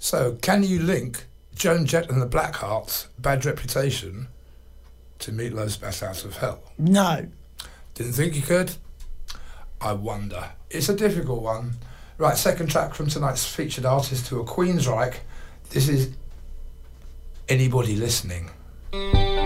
So, can you link Joan Jett and the Blackhearts' bad reputation to Meat Loaf's Bat Out of Hell? No. Didn't think you could? I wonder. It's a difficult one. Right, second track from tonight's featured artist to a Queensryche. This is Anybody Listening.